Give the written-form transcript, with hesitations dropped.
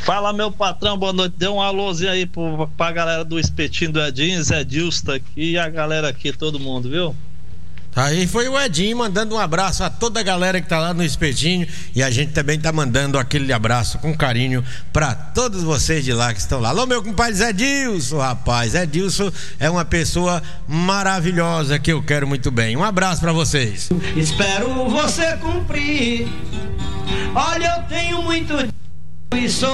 Fala, meu patrão, boa noite. Dê um alôzinho aí pra galera do Espetinho do Edinho, Zé Dilson tá aqui e a galera aqui, todo mundo, viu? Aí foi o Edinho mandando um abraço a toda a galera que tá lá no Espetinho, e a gente também tá mandando aquele abraço com carinho pra todos vocês de lá que estão lá. Alô, meu compadre Zé Dilson, rapaz, Zé Dilson é uma pessoa maravilhosa que eu quero muito bem. Um abraço pra vocês. Espero você cumprir. Olha, eu tenho muito e sou